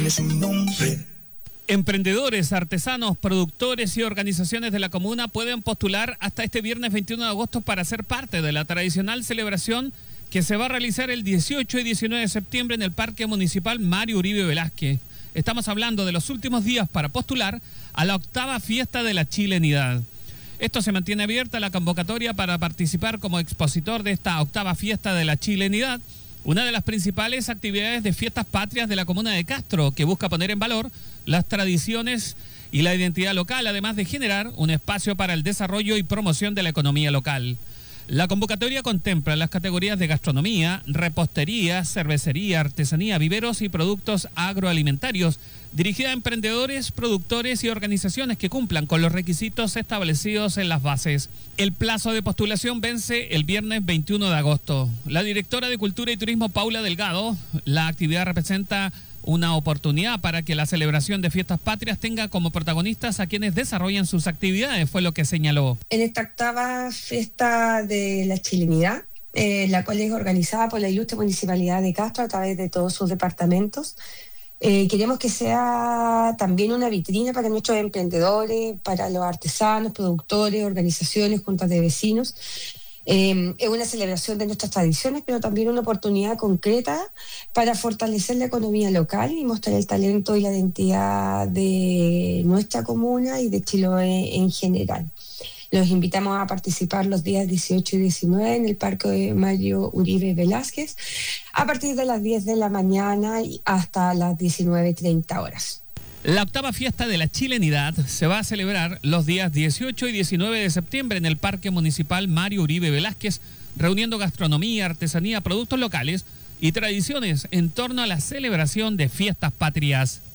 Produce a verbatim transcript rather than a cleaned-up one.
tienes un nombre. Emprendedores, artesanos, productores y organizaciones de la comuna pueden postular hasta este viernes veintiuno de agosto para ser parte de la tradicional celebración que se va a realizar el dieciocho y diecinueve de septiembre en el Parque Municipal Mario Uribe Velázquez. Estamos hablando de los últimos días para postular a la octava fiesta de la chilenidad. Esto se mantiene abierta la convocatoria para participar como expositor de esta octava fiesta de la chilenidad, una de las principales actividades de fiestas patrias de la comuna de Castro, que busca poner en valor las tradiciones y la identidad local, además de generar un espacio para el desarrollo y promoción de la economía local. La convocatoria contempla las categorías de gastronomía, repostería, cervecería, artesanía, viveros y productos agroalimentarios, dirigida a emprendedores, productores y organizaciones que cumplan con los requisitos establecidos en las bases. El plazo de postulación vence el viernes veintiuno de agosto. La directora de Cultura y Turismo, Paula Delgado, la actividad representa una oportunidad para que la celebración de fiestas patrias tenga como protagonistas a quienes desarrollan sus actividades, fue lo que señaló. En esta octava fiesta de la chilenidad, eh, la cual es organizada por la ilustre Municipalidad de Castro a través de todos sus departamentos, eh, queremos que sea también una vitrina para nuestros emprendedores, para los artesanos, productores, organizaciones, juntas de vecinos. Eh, es una celebración de nuestras tradiciones, pero también una oportunidad concreta para fortalecer la economía local y mostrar el talento y la identidad de nuestra comuna y de Chiloé en general. Los invitamos a participar los días dieciocho y diecinueve en el Parque Mario Uribe Velázquez a partir de las diez de la mañana y hasta las diecinueve treinta horas. La octava fiesta de la chilenidad se va a celebrar los días dieciocho y diecinueve de septiembre en el Parque Municipal Mario Uribe Velázquez, reuniendo gastronomía, artesanía, productos locales y tradiciones en torno a la celebración de fiestas patrias.